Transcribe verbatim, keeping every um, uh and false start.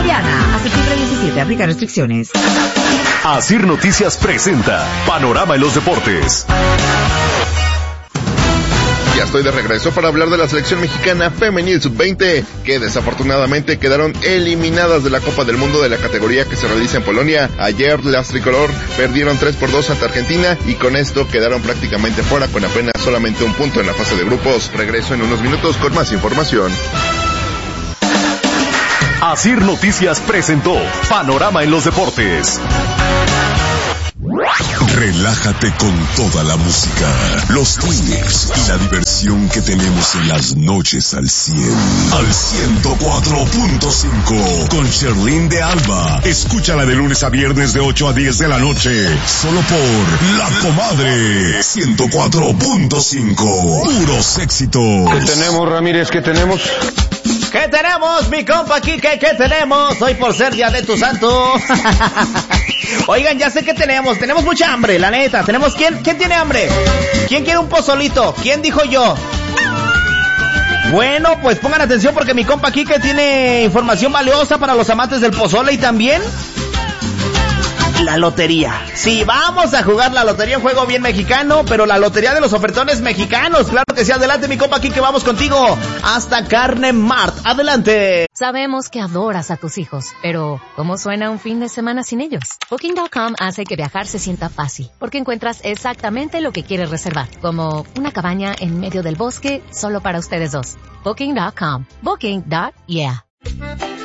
Soriana. Hasta septiembre diecisiete, aplica restricciones. Asir Noticias presenta Panorama en los Deportes. Ya estoy de regreso para hablar de la selección mexicana femenil sub veinte, que desafortunadamente quedaron eliminadas de la Copa del Mundo de la categoría que se realiza en Polonia. Ayer las tricolor perdieron tres por dos ante Argentina y con esto quedaron prácticamente fuera con apenas solamente un punto en la fase de grupos. Regreso en unos minutos con más información. Asir Noticias presentó Panorama en los Deportes. Relájate con toda la música, los tips y la diversión que tenemos en las noches al cien. Al ciento cuatro punto cinco con Sherlyn de Alba. Escúchala de lunes a viernes de ocho a diez de la noche. Solo por La Comadre. ciento cuatro punto cinco. Puros éxitos. ¿Qué tenemos, Ramírez? ¿Qué tenemos? ¿Qué tenemos, mi compa Quique? ¿Qué tenemos? Hoy por ser día de tu santo. Oigan, ya sé que tenemos. Tenemos mucha hambre, la neta. Tenemos, ¿quién, quién tiene hambre? ¿Quién quiere un pozolito? ¿Quién dijo yo? Bueno, pues pongan atención porque mi compa Quique tiene información valiosa para los amantes del pozole y también la lotería. Sí, vamos a jugar la lotería, un juego bien mexicano, pero la lotería de los ofertones mexicanos. Claro que sí, adelante mi compa Quique, vamos contigo hasta Carne Mart. Adelante. Sabemos que adoras a tus hijos, pero ¿cómo suena un fin de semana sin ellos? Booking punto com hace que viajar se sienta fácil, porque encuentras exactamente lo que quieres reservar, como una cabaña en medio del bosque solo para ustedes dos. Booking punto com. Booking. Yeah.